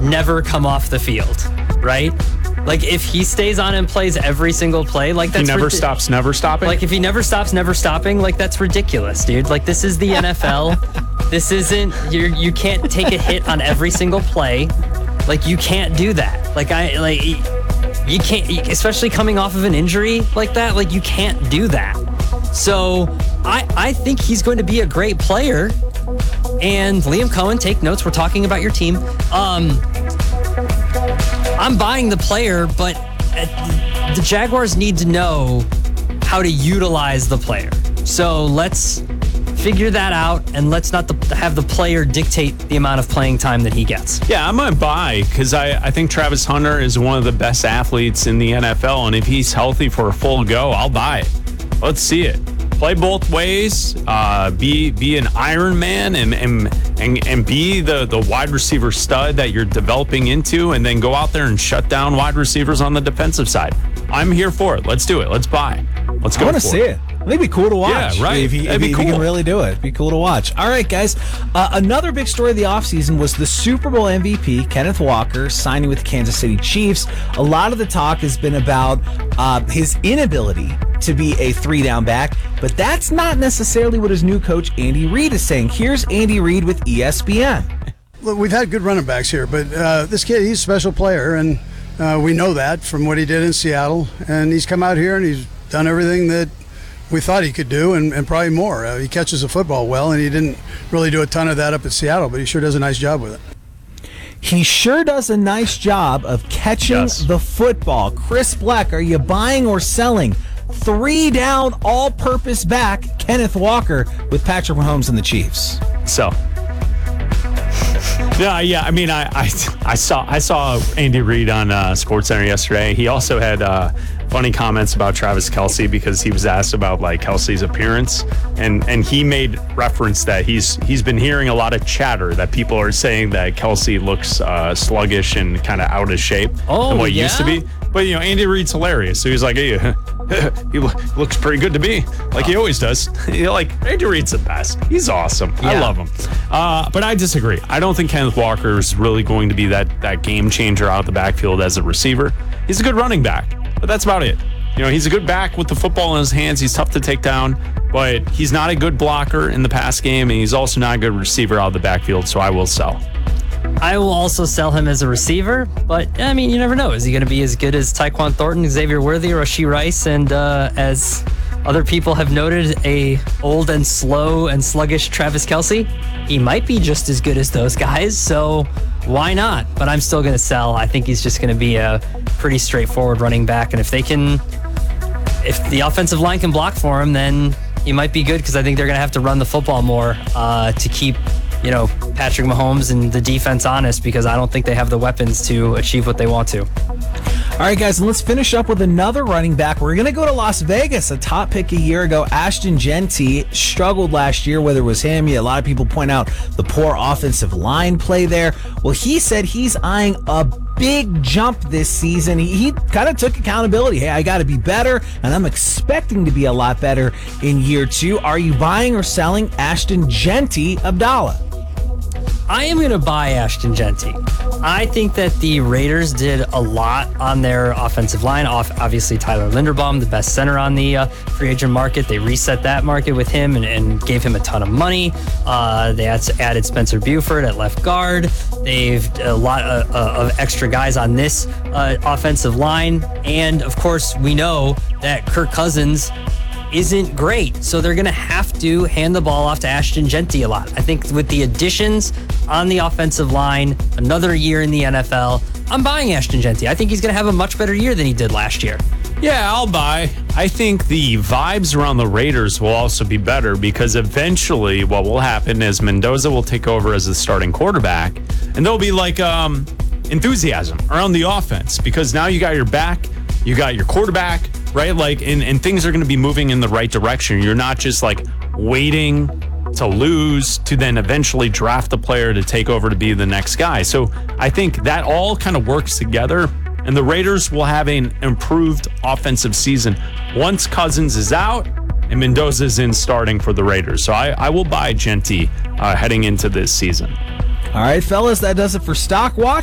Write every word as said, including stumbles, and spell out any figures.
never come off the field, right? Like, if he stays on and plays every single play, like, that's... He never rid- stops, never stopping? Like, if he never stops, never stopping, like, that's ridiculous, dude. Like, this is the N F L. This isn't... You you can't take a hit on every single play. Like, you can't do that. Like, I... Like, you can't... Especially coming off of an injury like that, like, you can't do that. So, I, I think he's going to be a great player. And Liam Cohen, take notes. We're talking about your team. Um... I'm buying the player, but the Jaguars need to know how to utilize the player. So let's figure that out, and let's not the, have the player dictate the amount of playing time that he gets. Yeah, I'm going to buy because I, I think Travis Hunter is one of the best athletes in the N F L, and if he's healthy for a full go, I'll buy it. Let's see it. Play both ways. Uh, be be an Iron Man and and and, and be the, the wide receiver stud that you're developing into, and then go out there and shut down wide receivers on the defensive side. I'm here for it. Let's do it. Let's buy. Let's go. I want to for see it. I think it'd be cool to watch. Yeah, right. If he, if be he, cool. if he can really do it. It'd be cool to watch. All right, guys. Uh, another big story of the offseason was the Super Bowl M V P, Kenneth Walker, signing with the Kansas City Chiefs. A lot of the talk has been about uh, his inability to be a three-down back, but that's not necessarily what his new coach, Andy Reid, is saying. Here's Andy Reid with E S P N. Look, we've had good running backs here, but uh, this kid, he's a special player, and uh, we know that from what he did in Seattle. And he's come out here and he's done everything that we thought he could do, and, and probably more. Uh, he catches the football well, and he didn't really do a ton of that up at Seattle, but he sure does a nice job with it. He sure does a nice job of catching Yes. the football. Chris Black, are you buying or selling? Three down, all-purpose back, Kenneth Walker with Patrick Mahomes and the Chiefs. So, yeah, yeah. I mean, I, I, I saw I saw Andy Reid on uh, SportsCenter yesterday. He also had uh, funny comments about Travis Kelce because he was asked about like Kelce's appearance, and and he made reference that he's he's been hearing a lot of chatter that people are saying that Kelce looks uh, sluggish and kind of out of shape Oh, than what he yeah? used to be. But you know, Andy Reid's hilarious, so he's like, hey, he lo- looks pretty good to me, like he always does. You're like, Andy Reid's the best. He's awesome. I Yeah. love him. Uh, but I disagree. I don't think Kenneth Walker is really going to be that that game changer out of the backfield as a receiver. He's a good running back, but that's about it. You know, he's a good back with the football in his hands. He's tough to take down, but he's not a good blocker in the pass game, and he's also not a good receiver out of the backfield, so I will sell. I will also sell him as a receiver, but, I mean, you never know. Is he going to be as good as Tyquan Thornton, Xavier Worthy, or Rashee Rice, and uh, as other people have noted, a old and slow and sluggish Travis Kelce? He might be just as good as those guys, so why not? But I'm still going to sell. I think he's just going to be a pretty straightforward running back, and if they can, if the offensive line can block for him, then he might be good, because I think they're going to have to run the football more uh, to keep, you know, Patrick Mahomes and the defense honest, because I don't think they have the weapons to achieve what they want to. All right, guys, and let's finish up with another running back. We're going to go to Las Vegas, a top pick a year ago. Ashton Genty struggled last year, whether it was him. Yeah, a lot of people point out the poor offensive line play there. Well, he said he's eyeing a big jump this season. He, he kind of took accountability. Hey, I got to be better, and I'm expecting to be a lot better in year two. Are you buying or selling Ashton Genty, Abdallah? I am going to buy Ashton Genty. I think that the Raiders did a lot on their offensive line. Off, obviously, Tyler Linderbaum, the best center on the uh, free agent market. They reset that market with him and, and gave him a ton of money. Uh, they had added Spencer Buford at left guard. They've a lot of, uh, of extra guys on this uh, offensive line. And, of course, we know that Kirk Cousins isn't great, so they're going to have to hand the ball off to Ashton Genty a lot. I think with the additions on the offensive line, another year in the N F L, I'm buying Ashton Genty. I think he's going to have a much better year than he did last year. Yeah, I'll buy. I think the vibes around the Raiders will also be better, because eventually what will happen is Mendoza will take over as the starting quarterback, and there'll be like um, enthusiasm around the offense, because now you got your back, you got your quarterback, right? Like, and, and things are going to be moving in the right direction. You're not just like waiting to lose to then eventually draft a player to take over to be the next guy. So I think that all kind of works together, and the Raiders will have an improved offensive season once Cousins is out and Mendoza is in starting for the Raiders. So I, I will buy Genty uh, heading into this season. All right, fellas, that does it for Stock Watch.